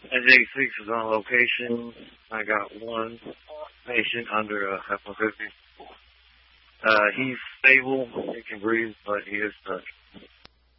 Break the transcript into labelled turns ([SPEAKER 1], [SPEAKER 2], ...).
[SPEAKER 1] NJ6 is on location. I got one patient under F-150. He's stable. He can breathe, but he is stuck.